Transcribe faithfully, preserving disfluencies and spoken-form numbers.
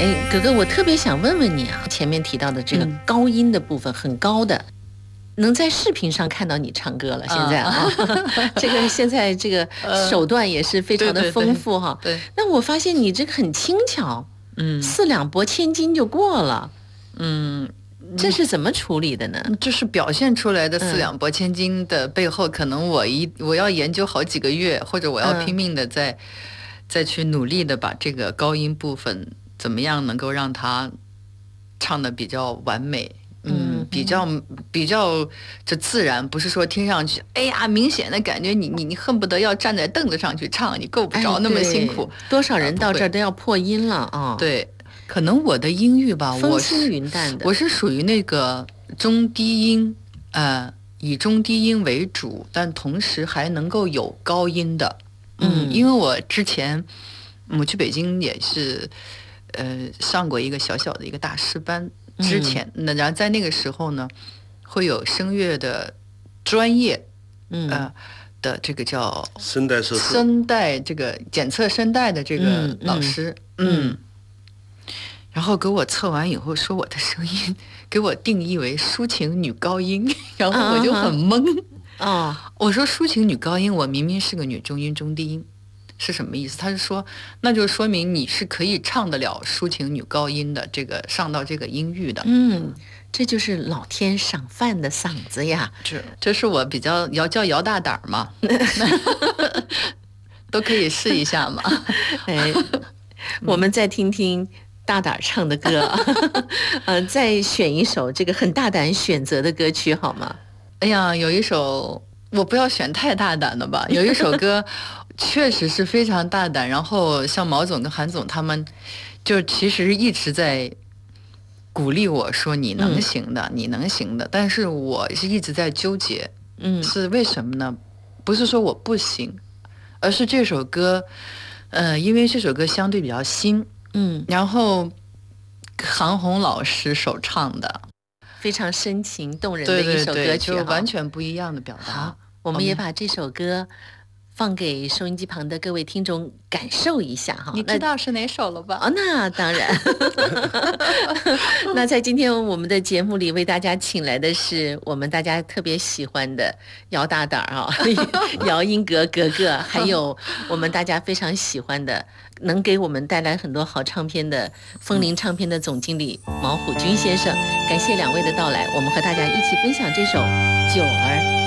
哎，哥哥，我特别想问问你啊，前面提到的这个高音的部分很高的，嗯、能在视频上看到你唱歌了。现在啊，啊这个现在这个手段也是非常的丰富哈。 对， 那我发现你这个很轻巧，嗯，四两拨千斤就过了，嗯。这是怎么处理的呢？ 就是表现出来的四两拨千斤的背后，嗯、可能我一我要研究好几个月，或者我要拼命的再、嗯、再去努力的把这个高音部分怎么样能够让它唱的比较完美，嗯，嗯比较比较这自然，不是说听上去，哎呀，明显的感觉你你你恨不得要站在凳子上去唱，你够不着那么辛苦。 哎、多少人到这儿都要破音了啊！ 对。可能我的音域吧， 风轻云淡的， 我是属于那个中低音，呃，以中低音为主，但同时还能够有高音的。嗯，因为我之前我去北京也是，呃，上过一个小小的一个大师班。之前，那、嗯、然后在那个时候呢，会有声乐的专业，嗯、呃、的这个叫声带测试， 声带这个检测声带的这个老师，嗯。嗯嗯然后给我测完以后说我的声音给我定义为抒情女高音，然后我就很懵啊。我说抒情女高音，我明明是个女中音中低音，是什么意思？他是说那就说明你是可以唱得了抒情女高音的，这个上到这个音域的。 嗯，这就是老天赏饭的嗓子呀。 这这是我比较要叫摇大胆嘛，都可以试一下嘛。 哎，我们再听听大胆唱的歌，呃，再选一首这个很大胆选择的歌曲好吗？ 哎呀，有一首我不要选太大胆的吧，有一首歌确实是非常大胆，然后像毛总跟韩总他们就其实一直在鼓励我说你能行的，嗯、你能行的，但是我是一直在纠结，嗯，是为什么呢？不是说我不行，而是这首歌，呃，因为这首歌相对比较新。嗯，然后韩红老师首唱的， 非常深情动人的一首歌曲，对对对， 就完全不一样的表达。 好，我们也把这首歌放给收音机旁的各位听众感受一下哈。 你知道是哪首了吧？ 哦，那当然。那在今天我们的节目里，为大家请来的是我们大家特别喜欢的姚大胆啊，姚英格格格，还有我们大家非常喜欢的，能给我们带来很多好唱片的风铃唱片的总经理毛虎军先生。感谢两位的到来，我们和大家一起分享这首《九儿》。